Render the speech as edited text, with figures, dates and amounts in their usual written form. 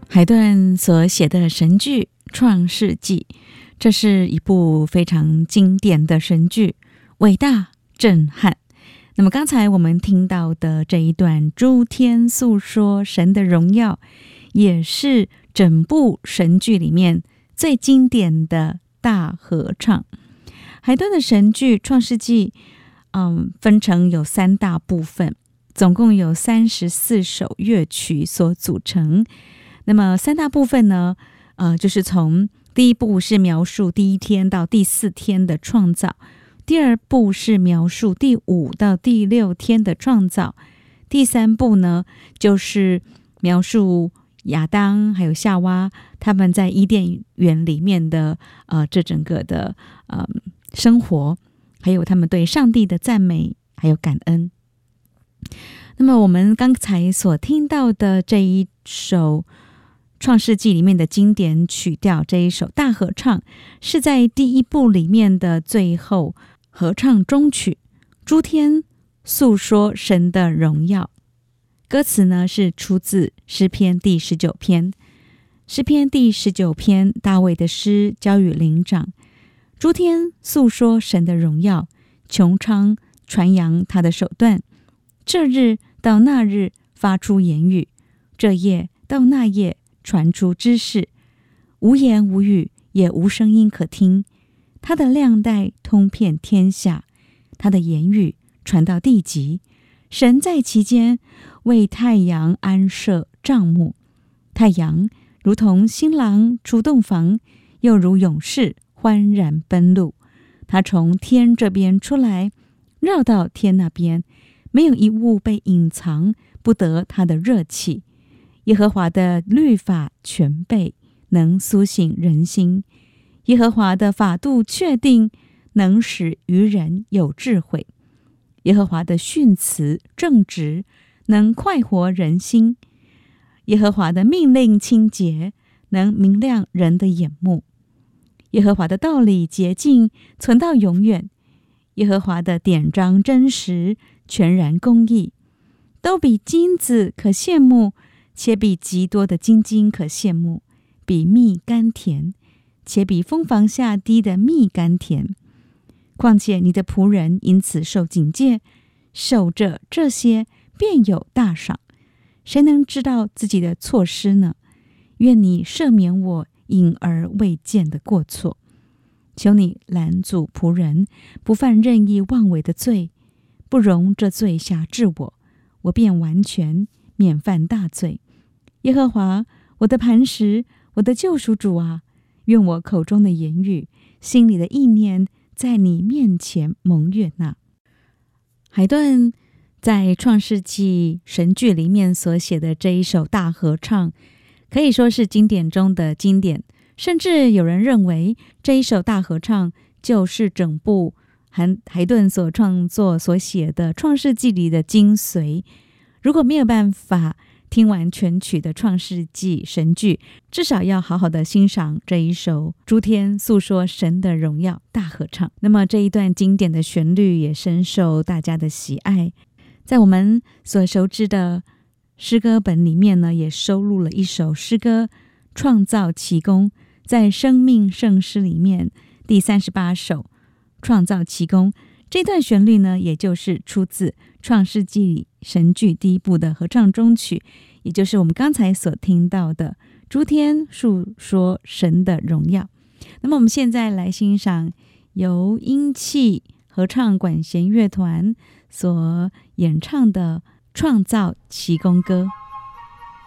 海顿所写的神剧《创世纪》，这是一部非常经典的神剧，伟大震撼。那么刚才我们听到的这一段诸天诉说神的荣耀，也是整部神剧里面最经典的大合唱。海顿的神剧《创世纪》分成有3大部分，总共有34首乐曲所组成。那么3大部分呢，就是从第一部是描述第1天到第4天的创造，第2部是描述第5到第6天的创造，第3部呢就是描述亚当还有夏娃他们在伊甸园里面的这整个的生活，还有他们对上帝的赞美还有感恩。那么我们刚才所听到的这一首创世纪里面的经典曲调，这一首大合唱，是在第1部里面的最后合唱中曲，诸天诉说神的荣耀。歌词呢是出自诗篇第19篇。诗篇第19篇，大卫的诗，交与灵长。诸天诉说神的荣耀，穹苍传扬他的手段。这日到那日发出言语，这夜到那夜传出知识，无言无语，也无声音可听。他的亮带通遍天下，他的言语传到地极。神在其间为太阳安设帐幕，太阳如同新郎出洞房，又如勇士欢然奔路。他从天这边出来，绕到天那边，没有一物被隐藏，不得他的热气。耶和华的律法全备，能苏醒人心。耶和华的法度确定，能使愚人有智慧。耶和华的训词正直，能快活人心。耶和华的命令清洁，能明亮人的眼目。耶和华的道理洁净，存到永远。耶和华的典章真实，全然公义，都比金子可羡慕，且比极多的金金可羡慕，比蜜甘甜，且比蜂房下滴的蜜甘甜。况且你的仆人因此受警戒，守着这些便有大赏。谁能知道自己的错失呢？愿你赦免我隐而未见的过错。求你拦阻仆人不犯任意妄为的罪，不容这罪辖制我，我便完全免犯大罪。耶和华，我的磐石，我的救赎主啊，愿我口中的言语，心里的意念，在你面前蒙悦纳。海顿在创世纪神剧里面所写的这一首大合唱，可以说是经典中的经典，甚至有人认为这一首大合唱就是整部海顿所创作所写的创世纪里的精髓。如果没有办法听完全曲的创世纪神剧，至少要好好的欣赏这一首诸天诉说神的荣耀大合唱。那么这一段经典的旋律也深受大家的喜爱，在我们所熟知的诗歌本里面呢，也收录了一首诗歌创造奇功，在生命圣诗里面第38首创造奇功。这段旋律呢，也就是出自创世纪神剧第1部的合唱中曲，也就是我们刚才所听到的诸天述说神的荣耀。那么我们现在来欣赏由音器合唱管弦乐团所演唱的创造奇功歌。